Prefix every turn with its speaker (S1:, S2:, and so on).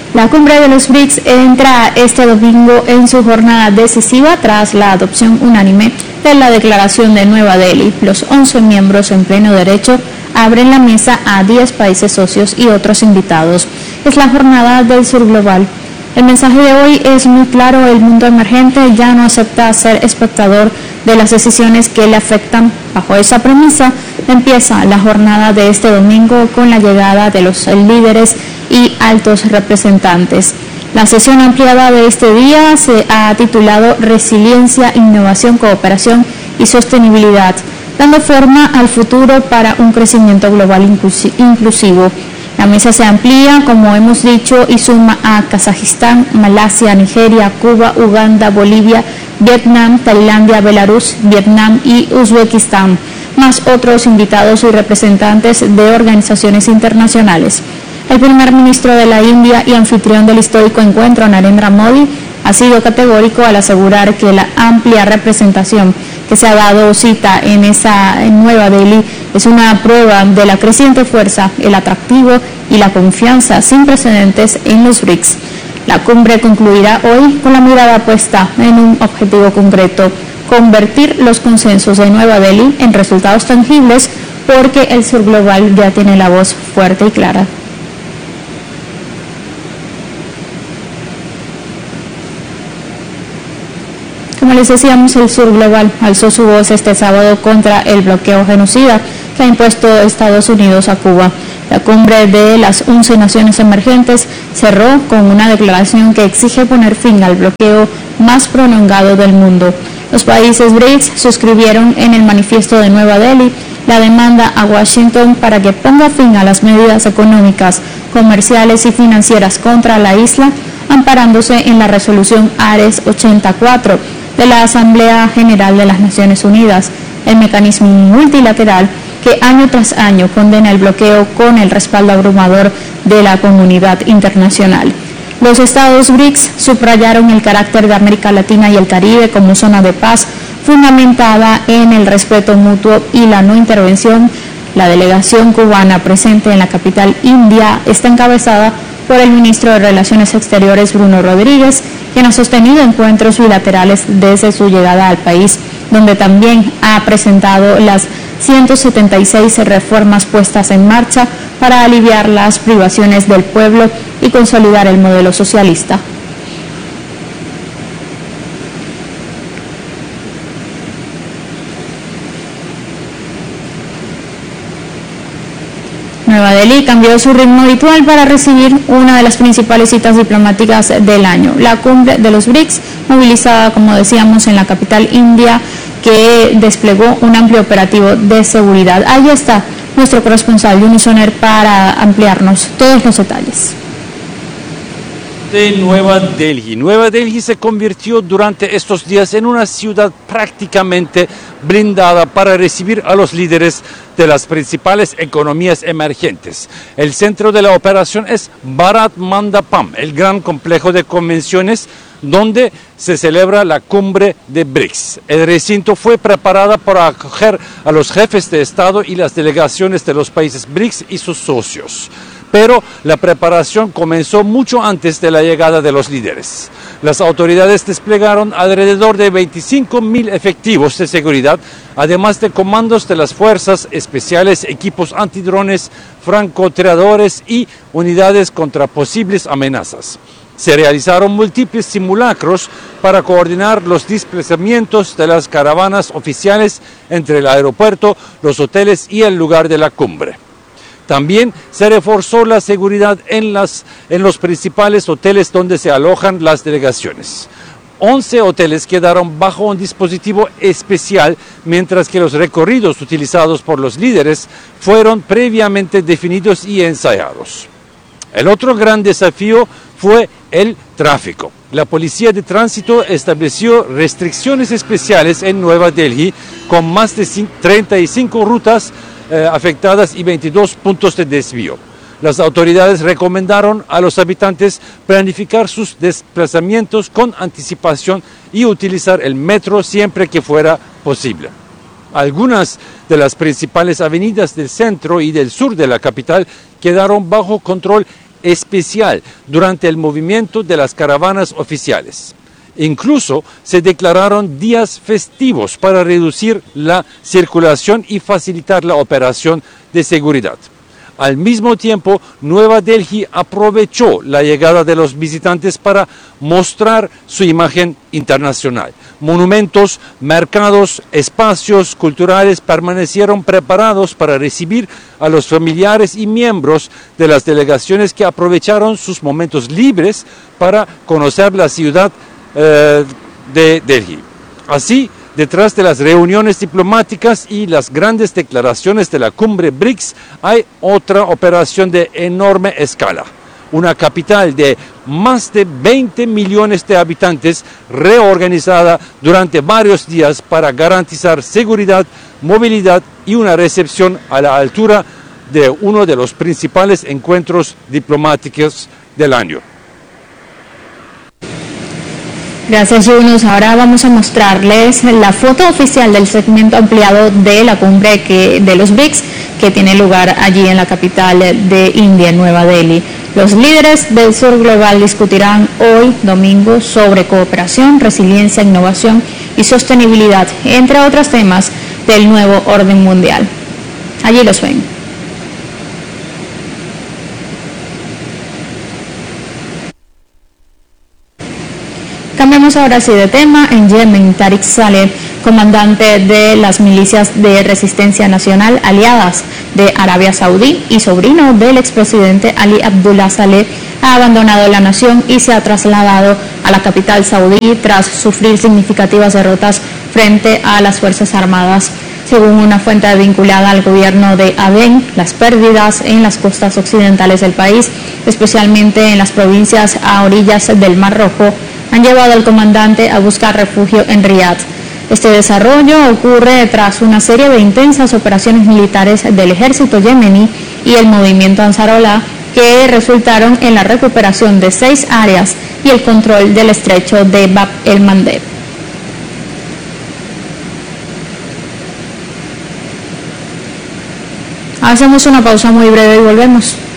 S1: La cumbre de los BRICS entra este domingo en su jornada decisiva tras la adopción unánime de la Declaración de Nueva Delhi. Los 11 miembros en pleno derecho abren la mesa a 10 países socios y otros invitados. Es la jornada del sur global. El mensaje de hoy es muy claro: el mundo emergente ya no acepta ser espectador de las decisiones que le afectan. Bajo esa premisa empieza la jornada de este domingo con la llegada de los líderes y altos representantes. La sesión ampliada de este día se ha titulado Resiliencia, Innovación, Cooperación y Sostenibilidad, dando forma al futuro para un crecimiento global inclusivo. La mesa se amplía, como hemos dicho, y suma a Kazajistán, Malasia, Nigeria, Cuba, Uganda, Bolivia, Vietnam, Tailandia, Belarus, Vietnam y Uzbekistán, más otros invitados y representantes de organizaciones internacionales. El primer ministro de la India y anfitrión del histórico encuentro, Narendra Modi, ha sido categórico al asegurar que la amplia representación que se ha dado cita en Nueva Delhi es una prueba de la creciente fuerza, el atractivo y la confianza sin precedentes en los BRICS. La cumbre concluirá hoy con la mirada puesta en un objetivo concreto: convertir los consensos de Nueva Delhi en resultados tangibles, porque el sur global ya tiene la voz fuerte y clara. Como les decíamos, el sur global alzó su voz este sábado contra el bloqueo genocida que ha impuesto Estados Unidos a Cuba. La cumbre de las 11 naciones emergentes cerró con una declaración que exige poner fin al bloqueo más prolongado del mundo. Los países BRICS suscribieron en el manifiesto de Nueva Delhi la demanda a Washington para que ponga fin a las medidas económicas, comerciales y financieras contra la isla, amparándose en la resolución Ares 84 de la Asamblea General de las Naciones Unidas, el mecanismo multilateral que año tras año condena el bloqueo con el respaldo abrumador de la comunidad internacional. Los estados BRICS subrayaron el carácter de América Latina y el Caribe como zona de paz fundamentada en el respeto mutuo y la no intervención. La delegación cubana presente en la capital india está encabezada por el ministro de Relaciones Exteriores, Bruno Rodríguez, quien ha sostenido encuentros bilaterales desde su llegada al país, donde también ha presentado las 176 reformas puestas en marcha para aliviar las privaciones del pueblo y consolidar el modelo socialista. Nueva Delhi cambió su ritmo habitual para recibir una de las principales citas diplomáticas del año, la cumbre de los BRICS, movilizada, como decíamos, en la capital india, que desplegó un amplio operativo de seguridad. Ahí está nuestro corresponsal, Yunus Soner, para ampliarnos todos los detalles.
S2: De Nueva Delhi. Nueva Delhi se convirtió durante estos días en una ciudad prácticamente blindada para recibir a los líderes de las principales economías emergentes. El centro de la operación es Bharat Mandapam, el gran complejo de convenciones donde se celebra la cumbre de BRICS. El recinto fue preparado para acoger a los jefes de Estado y las delegaciones de los países BRICS y sus socios. Pero la preparación comenzó mucho antes de la llegada de los líderes. Las autoridades desplegaron alrededor de 25.000 efectivos de seguridad, además de comandos de las fuerzas especiales, equipos antidrones, francotiradores y unidades contra posibles amenazas. Se realizaron múltiples simulacros para coordinar los desplazamientos de las caravanas oficiales entre el aeropuerto, los hoteles y el lugar de la cumbre. También se reforzó la seguridad en los principales hoteles donde se alojan las delegaciones. 11 hoteles quedaron bajo un dispositivo especial, mientras que los recorridos utilizados por los líderes fueron previamente definidos y ensayados. El otro gran desafío fue el tráfico. La policía de tránsito estableció restricciones especiales en Nueva Delhi con más de 35 rutas afectadas y 22 puntos de desvío. Las autoridades recomendaron a los habitantes planificar sus desplazamientos con anticipación y utilizar el metro siempre que fuera posible. Algunas de las principales avenidas del centro y del sur de la capital quedaron bajo control especial durante el movimiento de las caravanas oficiales. Incluso se declararon días festivos para reducir la circulación y facilitar la operación de seguridad. Al mismo tiempo, Nueva Delhi aprovechó la llegada de los visitantes para mostrar su imagen internacional. Monumentos, mercados, espacios culturales permanecieron preparados para recibir a los familiares y miembros de las delegaciones que aprovecharon sus momentos libres para conocer la ciudad de Delhi. Así, detrás de las reuniones diplomáticas y las grandes declaraciones de la cumbre BRICS, hay otra operación de enorme escala. Una capital de más de 20 millones de habitantes reorganizada durante varios días para garantizar seguridad, movilidad y una recepción a la altura de uno de los principales encuentros diplomáticos del año.
S1: Gracias, Yunus. Ahora vamos a mostrarles la foto oficial del segmento ampliado de la cumbre de los BRICS que tiene lugar allí en la capital de India, Nueva Delhi. Los líderes del sur global discutirán hoy, domingo, sobre cooperación, resiliencia, innovación y sostenibilidad, entre otros temas del nuevo orden mundial. Allí los ven. Cambiamos ahora sí de tema. En Yemen, Tariq Saleh, comandante de las milicias de resistencia nacional aliadas de Arabia Saudí y sobrino del expresidente Ali Abdullah Saleh, ha abandonado la nación y se ha trasladado a la capital saudí tras sufrir significativas derrotas frente a las Fuerzas Armadas. Según una fuente vinculada al gobierno de Adén, las pérdidas en las costas occidentales del país, especialmente en las provincias a orillas del Mar Rojo, han llevado al comandante a buscar refugio en Riad. Este desarrollo ocurre tras una serie de intensas operaciones militares del ejército yemení y el movimiento Ansarollah, que resultaron en la recuperación de 6 áreas y el control del estrecho de Bab el-Mandeb. Hacemos una pausa muy breve y volvemos.